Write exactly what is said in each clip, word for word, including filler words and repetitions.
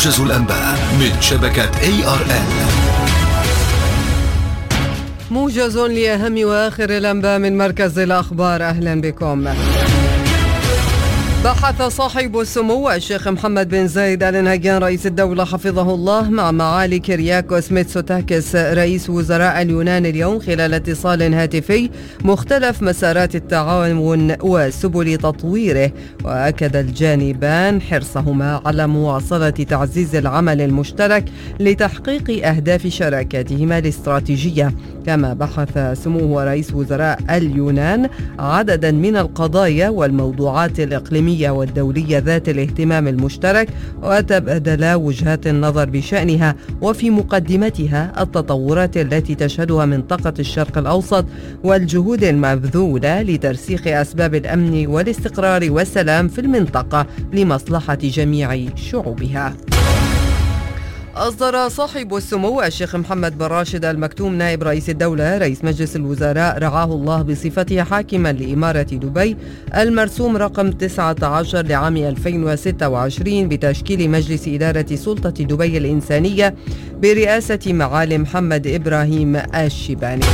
موجز الأنباء من شبكة إيه آر إل. موجز لأهم وآخر الأنباء من مركز الأخبار. أهلا بكم. بحث صاحب السمو الشيخ محمد بن زايد آل نهيان رئيس الدولة حفظه الله مع معالي كيرياكوس ميتسوتاكس رئيس وزراء اليونان اليوم خلال اتصال هاتفي مختلف مسارات التعاون وسبل تطويره، وأكد الجانبان حرصهما على مواصلة تعزيز العمل المشترك لتحقيق أهداف شراكتهما الاستراتيجية. كما بحث سمو رئيس وزراء اليونان عددا من القضايا والموضوعات الإقليمية والدولية ذات الاهتمام المشترك، وتبادلا وجهات النظر بشأنها وفي مقدمتها التطورات التي تشهدها منطقة الشرق الأوسط والجهود المبذولة لترسيخ أسباب الأمن والاستقرار والسلام في المنطقة لمصلحة جميع شعوبها. أصدر صاحب السمو الشيخ محمد بن راشد آل مكتوم نائب رئيس الدولة رئيس مجلس الوزراء رعاه الله بصفته حاكما لإمارة دبي المرسوم رقم تسعة عشر لعام ألفين وستة وعشرين بتشكيل مجلس إدارة سلطة دبي الإنسانية برئاسة معالي محمد إبراهيم الشيباني.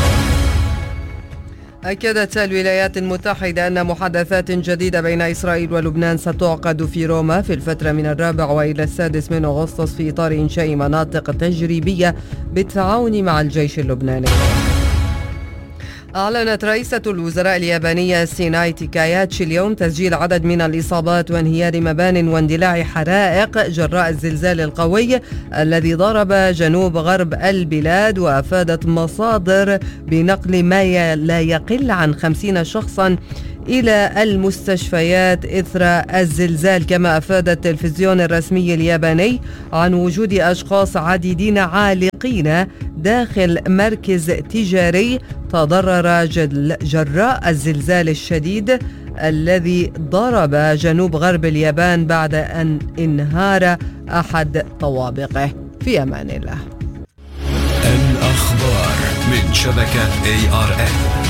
أكدت الولايات المتحدة أن محادثات جديدة بين إسرائيل ولبنان ستعقد في روما في الفترة من الرابع وإلى السادس من أغسطس في إطار إنشاء مناطق تجريبية بالتعاون مع الجيش اللبناني. أعلنت رئيسة الوزراء اليابانية سيناي تاكاياتشي اليوم تسجيل عدد من الإصابات وانهيار مبان واندلاع حرائق جراء الزلزال القوي الذي ضرب جنوب غرب البلاد، وأفادت مصادر بنقل ما لا يقل عن خمسين شخصا إلى المستشفيات إثر الزلزال. كما أفاد التلفزيون الرسمي الياباني عن وجود أشخاص عديدين عالقين داخل مركز تجاري تضرر جراء الزلزال الشديد الذي ضرب جنوب غرب اليابان بعد أن انهار أحد طوابقه. في أمان الله. الأخبار من شبكة إيه آر إل.